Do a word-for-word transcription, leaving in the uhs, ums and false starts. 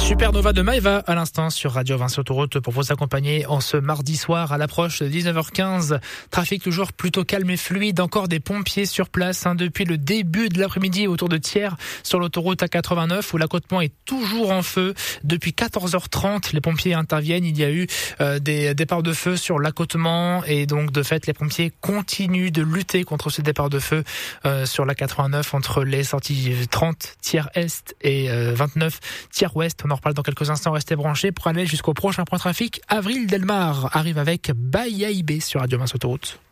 Supernova de Maïva à l'instant sur Radio Vinci Autoroute pour vous accompagner en ce mardi soir à l'approche de dix-neuf heures quinze. Trafic toujours plutôt calme et fluide. Encore des pompiers sur place hein, depuis le début de l'après-midi autour de Thiers sur l'autoroute A quatre-vingt-neuf où l'accotement est toujours en feu. Depuis quatorze heures trente, les pompiers interviennent. Il y a eu euh, des départs de feu sur l'accotement et donc de fait les pompiers continuent de lutter contre ce départ de feu euh, sur l'A quatre-vingt-neuf entre les sorties trente Thiers-Est et euh, vingt-neuf Thiers-Ouest. On en reparle dans quelques instants, restez branchés pour aller jusqu'au prochain point trafic. Avril Delmar arrive avec Bayaïbé sur Radio Vinci Autoroute.